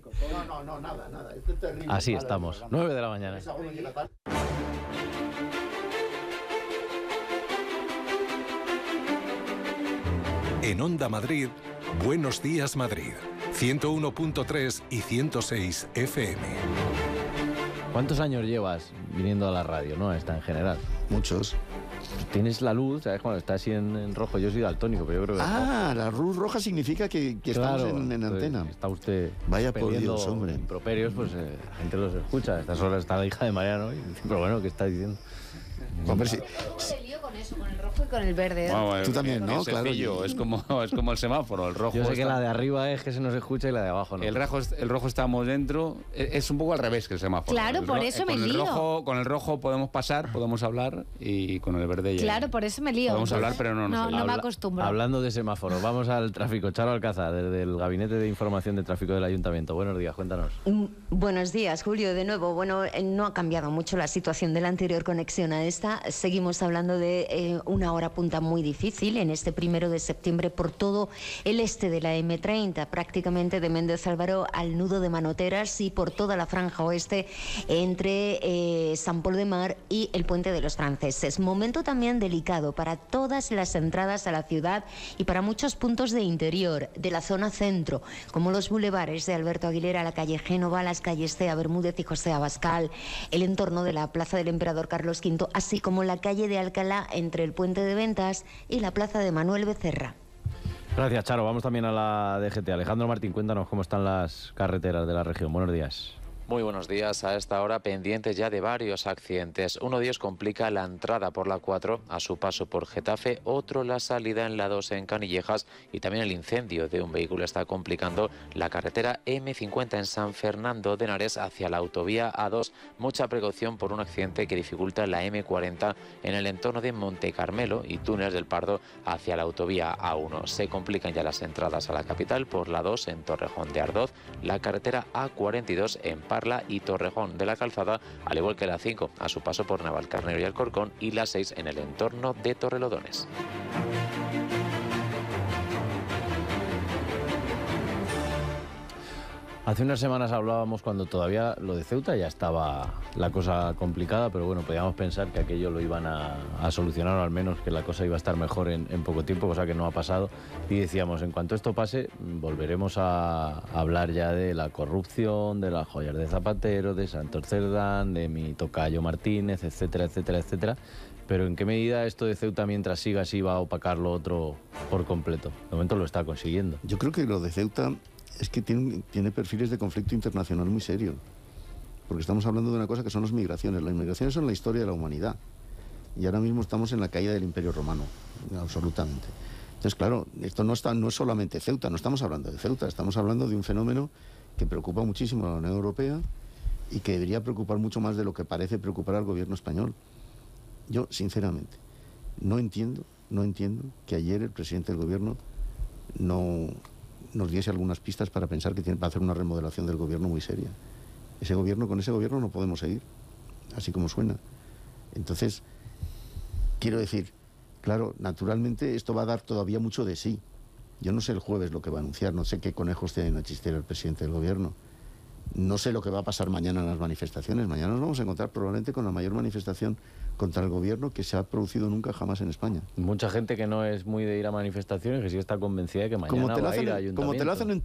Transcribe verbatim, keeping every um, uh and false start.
No, no, no, nada, nada. Esto es terrible. Así estamos, nueve de la mañana. En Onda Madrid, Buenos Días Madrid, ciento uno punto tres y ciento seis F M. ¿Cuántos años llevas viniendo a la radio, no? Esta en general. Muchos. Tienes la luz, ¿sabes? Cuando está así en, en rojo, yo soy daltónico, pero yo creo que... Ah, la luz roja significa que, que claro, estamos en, en pues, antena. Está usted... Vaya por Dios, hombre. Improperios, pues eh, la gente los escucha. A estas horas está la hija de Mariano y dice, pero bueno, ¿qué está diciendo? Hombre, sí. Se lío con eso, con el rojo y con el verde. ¿eh? Bueno, Tú también, ¿no? Es sencillo, Claro. es como, es como el semáforo, el rojo... Yo sé está... que la de arriba es que se nos escucha y la de abajo no. El rojo, el rojo estamos dentro, es un poco al revés que el semáforo. Claro, el por ro- eso con me el lío. Rojo, con el rojo podemos pasar, podemos hablar y con el verde ya... Claro, por eso me lío. Podemos hablar, pero no nos No, no oímos. me Habla- acostumbro. Hablando de semáforo, vamos al tráfico. Charo Alcázar, desde el Gabinete de Información de Tráfico del Ayuntamiento. Buenos días, cuéntanos. Mm, Buenos días, Julio. De nuevo, bueno, eh, no ha cambiado mucho la situación de la anterior conexión a esta. Seguimos hablando de eh, una hora punta muy difícil en este primero de septiembre por todo el este de la eme treinta, prácticamente de Méndez Álvaro al nudo de Manoteras y por toda la franja oeste entre eh, San Pol de Mar y el Puente de los Franceses. Momento también delicado para todas las entradas a la ciudad y para muchos puntos de interior, de la zona centro, como los bulevares de Alberto Aguilera, la calle Génova, las calles Cea Bermúdez y José Abascal, el entorno de la Plaza del Emperador Carlos quinto, así como la calle de Alcalá entre el Puente de Ventas y la Plaza de Manuel Becerra. Gracias, Charo. Vamos también a la D G T. Alejandro Martín, cuéntanos cómo están las carreteras de la región. Buenos días. Muy buenos días. A esta hora pendientes ya de varios accidentes. Uno de ellos complica la entrada por la cuatro a su paso por Getafe, otro la salida en la dos en Canillejas y también el incendio de un vehículo está complicando la carretera eme cincuenta en San Fernando de Henares hacia la autovía A dos. Mucha precaución por un accidente que dificulta la eme cuarenta en el entorno de Monte Carmelo y Túneles del Pardo hacia la autovía A uno. Se complican ya las entradas a la capital por la dos en Torrejón de Ardoz, la carretera A cuarenta y dos en Parla y Torrejón de la Calzada, al igual que la cinco a su paso por Navalcarnero y Alcorcón y la seis en el entorno de Torrelodones. Hace unas semanas hablábamos cuando todavía lo de Ceuta ya estaba la cosa complicada, pero bueno, podíamos pensar que aquello lo iban a, a solucionar, o al menos que la cosa iba a estar mejor en, en poco tiempo, cosa que no ha pasado. Y decíamos, en cuanto esto pase, volveremos a hablar ya de la corrupción, de las joyas de Zapatero, de Santos Cerdán, de mi tocayo Martínez, etcétera, etcétera, etcétera. Pero ¿en qué medida esto de Ceuta, mientras siga así, va a opacar lo otro por completo? De momento lo está consiguiendo. Yo creo que lo de Ceuta es que tiene, tiene perfiles de conflicto internacional muy serio. Porque estamos hablando de una cosa que son las migraciones. Las migraciones son la historia de la humanidad. Y ahora mismo estamos en la caída del Imperio Romano, absolutamente. Entonces, claro, esto no, está, no es solamente Ceuta, no estamos hablando de Ceuta, estamos hablando de un fenómeno que preocupa muchísimo a la Unión Europea y que debería preocupar mucho más de lo que parece preocupar al gobierno español. Yo, sinceramente, no entiendo, no entiendo que ayer el presidente del gobierno no nos diese algunas pistas para pensar que tiene para hacer una remodelación del gobierno muy seria. Ese gobierno, con ese gobierno no podemos seguir, así como suena. Entonces, quiero decir, claro, naturalmente esto va a dar todavía mucho de sí. Yo no sé el jueves lo que va a anunciar, no sé qué conejos tiene en la chistera el presidente del gobierno. No sé lo que va a pasar mañana en las manifestaciones. Mañana nos vamos a encontrar probablemente con la mayor manifestación contra el gobierno que se ha producido nunca jamás en España. Mucha gente que no es muy de ir a manifestaciones, que sí está convencida de que mañana Como te lo va a hacen, ir a como te lo ayuntamientos. hacen en